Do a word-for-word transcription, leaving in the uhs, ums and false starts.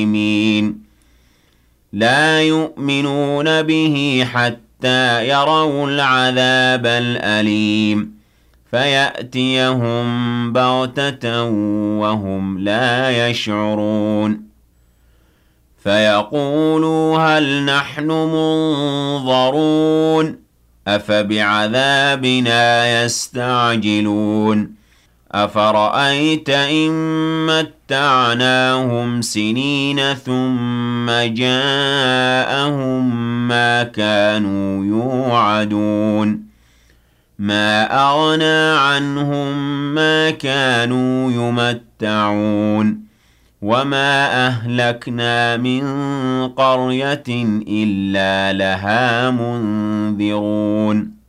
لا يؤمنون به حتى يروا العذاب الأليم فيأتيهم بغتة وهم لا يشعرون فيقولوا هل نحن منظرون أفبعذابنا يستعجلون أفرأيت إن متعناهم سنين ثم جاءهم ما كانوا يوعدون ما أغنى عنهم ما كانوا يمتعون وما أهلكنا من قرية إلا لها منذرون